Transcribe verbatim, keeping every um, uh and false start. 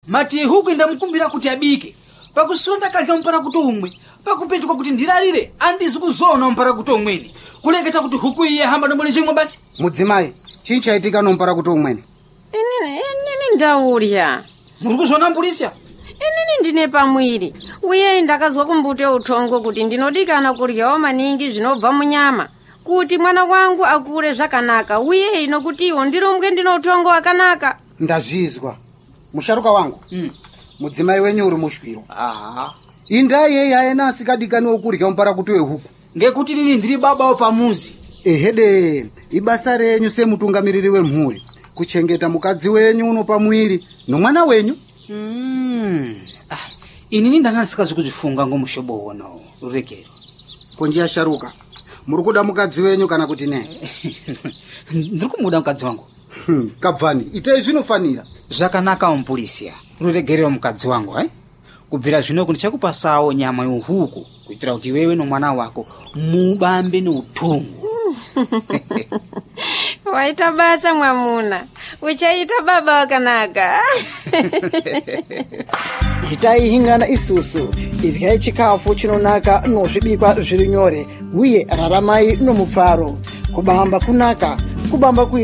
mati huku ndamukumbira kuti abike pakusonda kalika mpara kuti umwe pakupetuka kuti ndirarire andizi kuzona mpara kuti umweni kuleketa kuti huku iye hamba nomole chimwe basi. Mudzimai chinchaitika nompara kuti umweni. Inini inini ndaulya. Muri kuzona mpulisya? Inini ndine pamwiri. Uye ndakazwa kumbute uthongo kuti ndinodikana kuryawo maningi zvinobva munyama. Kuti mwana wangu akure zvakanaka uye ino kuti iwo ndirumbwe ndino uthongo wakanaka. Ndazvizwa. Musharuka wangu. Mm. Mudzimai wenyu uri mushwiro. Aha. Indaye yaena asikadikani okurya mpara kuti wehuku. Ngekuti nini ndiri babawo pamuzi. Ehede, ibasa renyu semutungamiriri wemhuri kuchengeta mukadzi wenyu uno pamwiri nomwana wenyu. Mm. Ah, inini ndangasikazi kuzvifunga ngomushobo wono rurekero. Konjia sharuka. Muri kuda mukadzi wenyu kana kuti ne? Ndiri kumuda mukadzi wangu. Hmm, kabvani, ite zvinofanira. Zvakanaka umpulisya. Ruregerero mukadzi wangu, eh? Kubvira zvino ndichakupasawo nyama yohuku kuitira kuti wewe nomwana wako mubambe neuthungu. Waita basa mwamuna. Uchaita baba wakanaka. Itai hingana isusu. Iryai chikafu chinonaka nozvibikwa zviri nyore uye raramai nomupfaro. Kubamba kunaka, kubamba kui